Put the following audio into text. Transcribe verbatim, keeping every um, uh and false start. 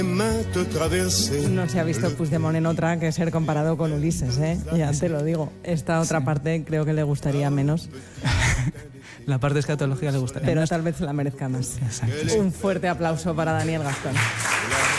No se ha visto Puigdemont en otra que ser comparado con Ulises, ¿eh? Ya te lo digo. Esta otra sí. parte creo que le gustaría menos. La parte de escatología le gustaría Pero menos. tal vez la merezca más. Exacto. Un fuerte aplauso para Daniel Gastón.